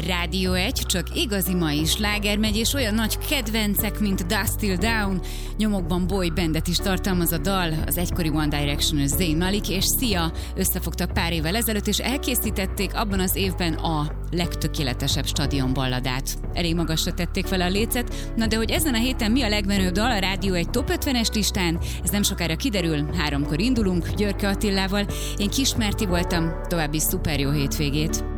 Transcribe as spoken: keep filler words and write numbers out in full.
Rádió egy, csak igazi mai sláger megy, és olyan nagy kedvencek, mint Dust Till Dawn, nyomokban boy bandet is tartalmaz a dal, az egykori One Direction-ös Zayn Malik és Sia összefogtak pár évvel ezelőtt, és elkészítették abban az évben a legtökéletesebb stadionballadát. Elég magasra tették vele a lécet, na de hogy ezen a héten mi a legmenőbb dal a Rádió egy top ötvenes listán, ez nem sokára kiderül, háromkor indulunk Györke Attilával, én Kis Merti voltam, további szuper jó hétvégét!